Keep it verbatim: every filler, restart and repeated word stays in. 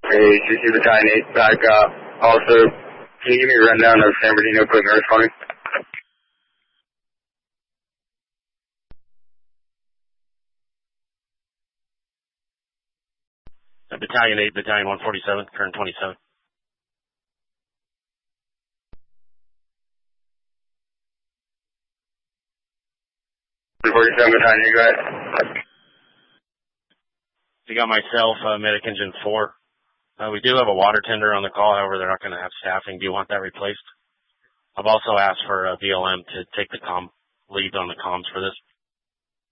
Hey, G C Battalion eight back up. Also, can you give me a rundown of San Bernardino Quick Nurse for me? Uh, Battalion eight, Battalion one forty-seven, current twenty-seven. one forty-seven Battalion, you go ahead. You got myself, uh, Medic Engine four. Uh, we do have a water tender on the call, however, they're not going to have staffing. Do you want that replaced? I've also asked for a V L M to take the com lead on the comms for this.